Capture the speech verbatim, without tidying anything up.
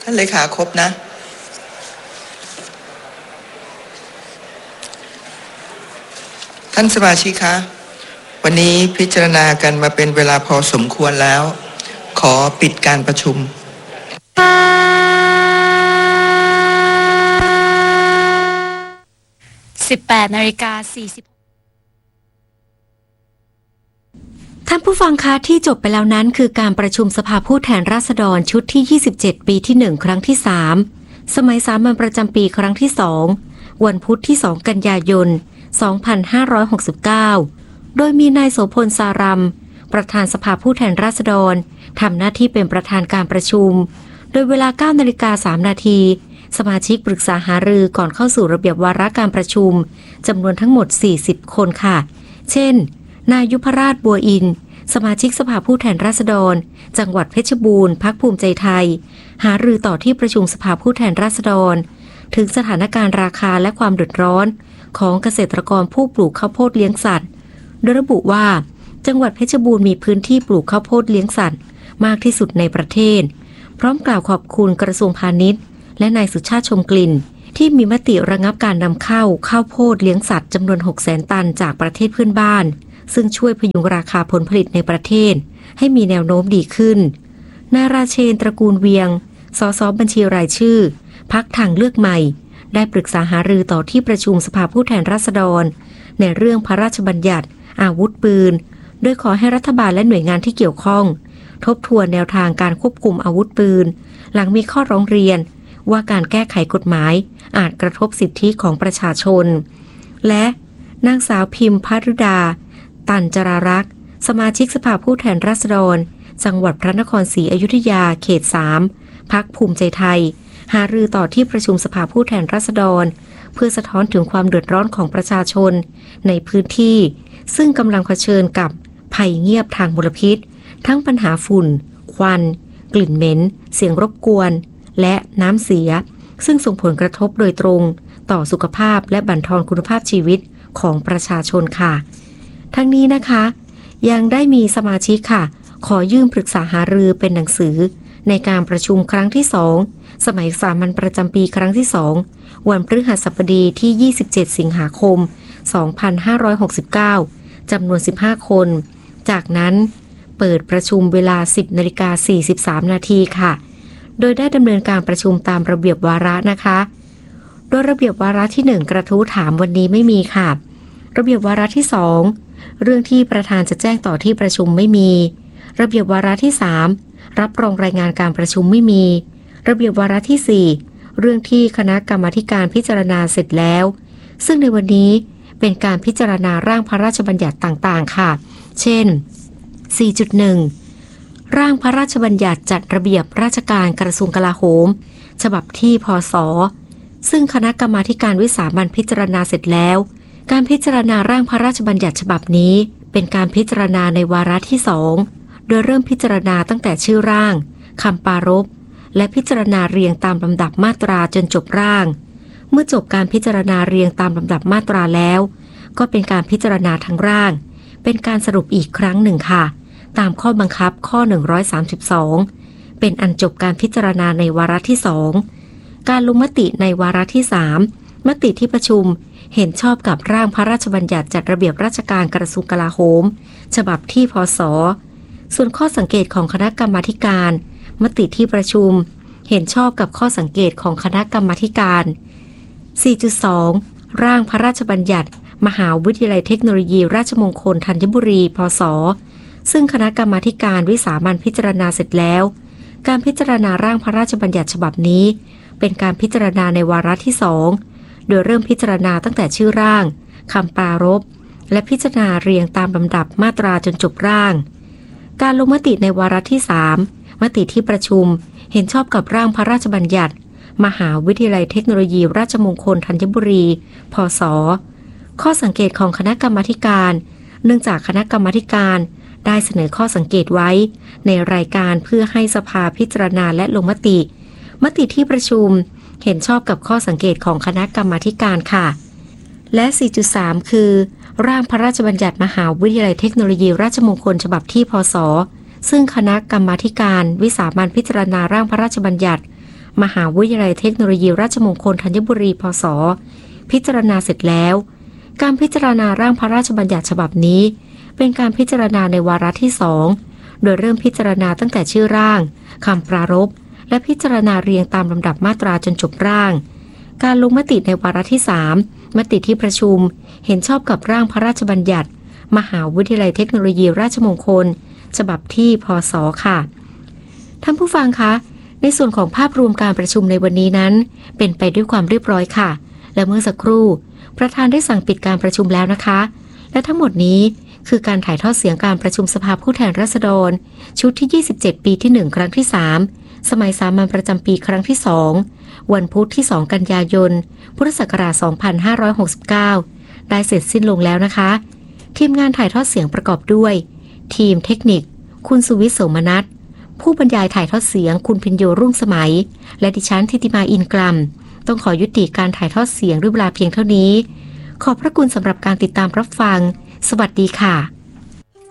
ท่านเลขาครบนะท่านสมาชิกคะวันนี้พิจารณากันมาเป็นเวลาพอสมควรแล้วขอปิดการประชุมสิบแปดนาฬิกาสี่สิบท่านผู้ฟังคะที่จบไปแล้วนั้นคือการประชุมสภาผู้แทนราษฎรชุดที่ยี่สิบเจ็ดปีที่หนึ่งครั้งที่สามสมัยสามัญประจำปีครั้งที่สองวันพุธที่สองกันยายนสองพันห้าร้อยหกสิบเก้าโดยมีนายโสพลสารัมประธานสภาผู้แทนราษฎรทำหน้าที่เป็นประธานการประชุมโดยเวลา เก้านาฬิกาสามนาทีสมาชิกปรึกษาหารือก่อนเข้าสู่ระเบียบวาระการประชุมจำนวนทั้งหมดสี่สิบคนค่ะเช่นนายยุพราชบัวอินสมาชิกสภาผู้แทนราษฎรจังหวัดเพชรบูรณ์พรรคภูมิใจไทยหารือต่อที่ประชุมสภาผู้แทนราษฎรถึงสถานการณ์ราคาและความเดือดร้อนของเกษตรกรผู้ปลูกข้าวโพดเลี้ยงสัตว์โดยระบุว่าจังหวัดเพชรบูรณ์มีพื้นที่ปลูกข้าวโพดเลี้ยงสัตว์มากที่สุดในประเทศพร้อมกล่าวขอบคุณกระทรวงพาณิชย์และนายสุชาติชมกลิ่นที่มีมติระงับการนำเข้าข้าวโพดเลี้ยงสัตว์จำนวน หกแสน ตันจากประเทศเพื่อนบ้านซึ่งช่วยพยุงราคาผลผลิตในประเทศให้มีแนวโน้มดีขึ้นนายราเชนตระกูลเวียงสสบัญชีรายชื่อพรรคทางเลือกใหม่ได้ปรึกษาหารือต่อที่ประชุมสภาผู้แทนราษฎรในเรื่องพระราชบัญญัติอาวุธปืนโดยขอให้รัฐบาลและหน่วยงานที่เกี่ยวข้องทบทวนแนวทางการควบคุมอาวุธปืนหลังมีข้อร้องเรียนว่าการแก้ไขกฎหมายอาจกระทบสิทธิของประชาชนและนางสาวพิมพ์พฤดาตันจรารักษ์สมาชิกสภาผู้แทนราษฎรจังหวัดพระนครศรีอยุธยาเขตสามพรรคภูมิใจไทยหารือต่อที่ประชุมสภาผู้แทนราษฎรเพื่อสะท้อนถึงความเดือดร้อนของประชาชนในพื้นที่ซึ่งกำลังเผชิญกับภัยเงียบทางมลพิษทั้งปัญหาฝุ่นควันกลิ่นเหม็นเสียงรบกวนและน้ำเสียซึ่งส่งผลกระทบโดยตรงต่อสุขภาพและบั่นทอนคุณภาพชีวิตของประชาชนค่ะทั้งนี้นะคะยังได้มีสมาชิกค่ะขอยื่นปรึกษาหารือเป็นหนังสือในการประชุมครั้งที่สองสมัยสามัญประจำปีครั้งที่สองวันพฤหัสบดีที่ยี่สิบเจ็ดสิงหาคมสองพันห้าร้อยหกสิบเก้าจำนวนสิบห้าคนจากนั้นเปิดประชุมเวลา สิบนาฬิกาสี่สิบสามนาทีค่ะโดยได้ดำเนินการประชุมตามระเบียบวาระนะคะโดยระเบียบวาระที่หนึ่งกระทู้ถามวันนี้ไม่มีค่ะระเบียบวาระที่สองเรื่องที่ประธานจะแจ้งต่อที่ประชุมไม่มีระเบียบวาระที่สามรับรองรายงานการประชุมไม่มีระเบียบวาระที่สี่เรื่องที่คณะกรรมาธิการพิจารณาเสร็จแล้วซึ่งในวันนี้เป็นการพิจารณาร่างพระราชบัญญัติต่างๆค่ะเช่น สี่จุดหนึ่ง ร่างพระราชบัญญัติจัดระเบียบราชการกระทรวงกลาโหมฉบับที่พศซึ่งคณะกรรมาธิการวิสามัญพิจารณาเสร็จแล้วการพิจารณาร่างพระราชบัญญัติฉบับนี้เป็นการพิจารณาในวาระที่สองโดยเริ่มพิจารณาตั้งแต่ชื่อร่างคำปรารภและพิจารณาเรียงตามลำดับมาตราจนจบร่างเมื่อจบการพิจารณาเรียงตามลำดับมาตราแล้วก็เป็นการพิจารณาทั้งร่างเป็นการสรุปอีกครั้งหนึ่งค่ะตามข้อบังคับข้อหนึ่งร้อยสามสิบสองเป็นอันจบการพิจารณาในวาระที่สองการลงมติในวาระที่สามมติที่ประชุมเห็นชอบกับร่างพระราชบัญญัติจัดระเบียบราชการกระทรวงกลาโหมฉบับที่พศส่วนข้อสังเกตของคณะกรรมาธิการมติที่ประชุมเห็นชอบกับข้อสังเกตของคณะกรรมาธิการ สี่จุดสอง ร่างพระราชบัญญัติมหาวิทยาลัยเทคโนโลยีราชมงคลธัญบุรีพศซึ่งคณะกรรมาธิการวิสามัญพิจารณาเสร็จแล้วการพิจารณาร่างพระราชบัญญัติฉบับนี้เป็นการพิจารณาในวาระที่สองโดยเริ่มพิจารณาตั้งแต่ชื่อร่างคำปรารภและพิจารณาเรียงตามลำดับมาตราจนจบร่างการลงมติในวาระที่สามมติที่ประชุมเห็นชอบกับร่างพระราชบัญญัติมหาวิทยาลัยเทคโนโลยีราชมงคลธัญบุรีพศข้อสังเกตของคณะกรรมาธิการเนื่องจากคณะกรรมาธิการได้เสนอข้อสังเกตไว้ในรายการเพื่อให้สภาพิจารณาและลงมติมติที่ประชุมเห็นชอบกับข้อสังเกตของคณะกรรมาธิการค่ะและ สี่จุดสาม คือร่างพระราชบัญญัติมหาวิทยาลัยเทคโนโลยีราชมงคลฉบับที่พศซึ่งคณะกรรมาธิการวิสามัญพิจารณาร่างพระราชบัญญัติมหาวิทยาลัยเทคโนโลยีราชมงคลธัญบุรีพศพิจารณาเสร็จแล้วการพิจารณาร่างพระราชบัญญัติฉบับนี้เป็นการพิจารณาในวาระที่สองโดยเริ่มพิจารณาตั้งแต่ชื่อร่างคำปรารภและพิจารณาเรียงตามลำดับมาตราจนจบร่างการลงมติในวาระที่สามมติที่ประชุมเห็นชอบกับร่างพระราชบัญญัติมหาวิทยาลัยเทคโนโลยีราชมงคลฉบับที่พศค่ะท่านผู้ฟังคะในส่วนของภาพรวมการประชุมในวันนี้นั้นเป็นไปด้วยความเรียบร้อยค่ะและเมื่อสักครู่ประธานได้สั่งปิดการประชุมแล้วนะคะและทั้งหมดนี้คือการถ่ายทอดเสียงการประชุมสภาผู้แทนราษฎรชุดที่ยี่สิบเจ็ดปีที่หนึ่งครั้งที่สามสมัยสามัญประจำปีครั้งที่สองวันพุธที่สองกันยายนพุทธศักราชสองพันห้าร้อยหกสิบเก้าได้เสร็จสิ้นลงแล้วนะคะทีมงานถ่ายทอดเสียงประกอบด้วยทีมเทคนิคคุณสุวิทย์โสมนัสผู้บรรยายถ่ายทอดเสียงคุณพิญโยรุ่งสมัยและดิฉันทิติมาอินกลัมต้องขอยุติการถ่ายทอดเสียงด้วยเวลาเพียงเท่านี้ขอบพระคุณสำหรับการติดตามรับฟังสวัสดีค่ะ